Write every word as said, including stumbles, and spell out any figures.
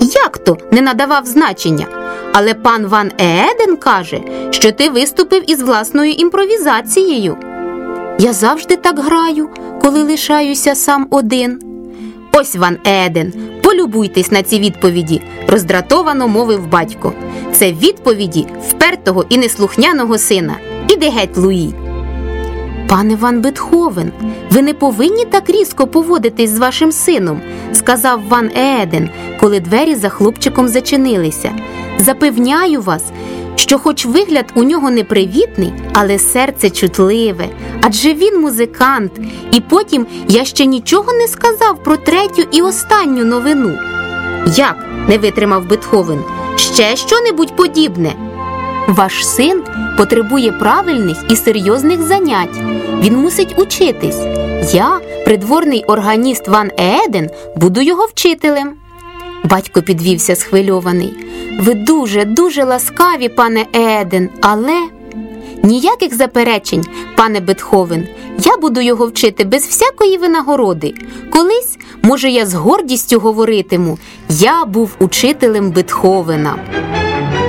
Як то не надавав значення? Але пан Ван Ееден каже, що ти виступив із власною імпровізацією. Я завжди так граю, коли лишаюся сам один. Ось, Ван Ееден, полюбуйтесь на ці відповіді, роздратовано мовив батько. Це відповіді впертого і неслухняного сина. Іди геть, Луї. Пане Ван Бетховен, ви не повинні так різко поводитись з вашим сином, сказав Ван Ееден, коли двері за хлопчиком зачинилися. Запевняю вас, що хоч вигляд у нього непривітний, але серце чутливе, адже він музикант. І потім я ще нічого не сказав про третю і останню новину. Як? Не витримав Бетховен. Ще що-небудь подібне? Ваш син потребує правильних і серйозних занять. Він мусить учитись. Я, придворний органіст Ван Ееден, буду його вчителем. Батько підвівся схвильований. Ви дуже, дуже ласкаві, пане Ееден, але... Ніяких заперечень, пане Бетховен. Я буду його вчити без всякої винагороди. Колись, може, я з гордістю говоритиму, я був учителем Бетховена.